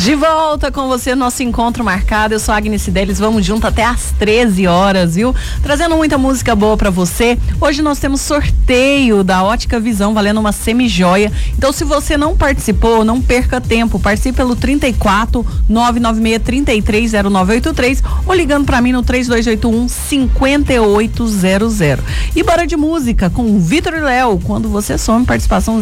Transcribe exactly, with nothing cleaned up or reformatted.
De volta com você, nosso encontro marcado. Eu sou a Agnes Fidelis, vamos junto até às treze horas, viu? Trazendo muita música boa pra você. Hoje nós temos sorteio da Ótica Visão, valendo uma semijoia. Então, se você não participou, não perca tempo. Participe pelo trinta e quatro, nove nove seis, trinta e três, zero nove oito três ou ligando pra mim no três dois oito um, cinco oito zero zero. E bora de música com o Vitor e Léo, quando você some, participação